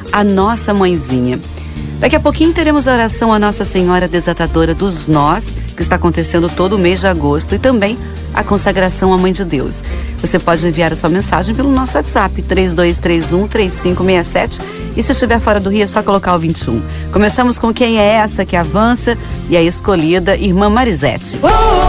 a nossa mãezinha. Daqui a pouquinho teremos a oração à Nossa Senhora Desatadora dos Nós, que está acontecendo todo o mês de agosto, e também a consagração à Mãe de Deus. Você pode enviar a sua mensagem pelo nosso WhatsApp, 3231-3567, e se estiver fora do Rio é só colocar o 21. Começamos com Quem é Essa que Avança, e a escolhida Irmã Marisete.